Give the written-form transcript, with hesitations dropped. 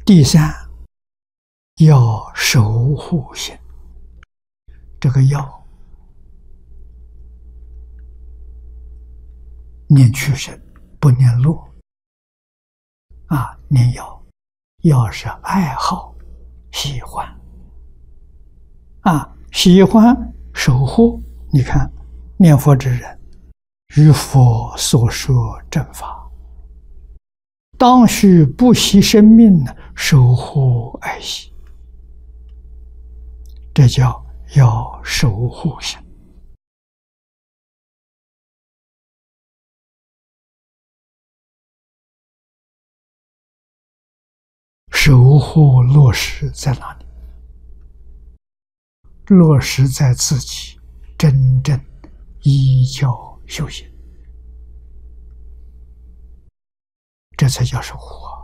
第三，要守护心。这个要念去声，不念落念要是爱好、喜欢喜欢守护。你看，念佛之人，于佛所说正法，当须不惜生命守护爱惜，这叫要守护心。守护落实在哪里？落实在自己真正依教修行，这才叫守护